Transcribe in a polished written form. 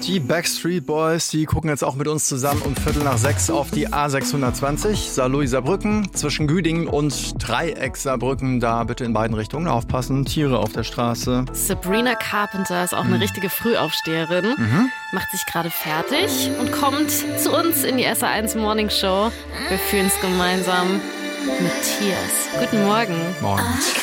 Die Backstreet Boys, die gucken jetzt auch mit uns zusammen um 5:45 auf die A620, Saarlouis-Saarbrücken, zwischen Güdingen und Dreieck-Saarbrücken. Da bitte in beiden Richtungen aufpassen, Tiere auf der Straße. Sabrina Carpenter ist auch eine richtige Frühaufsteherin, macht sich gerade fertig und kommt zu uns in die SR1 Morning Show. Wir fühlen es gemeinsam mit Tears. Guten Morgen. Morgen.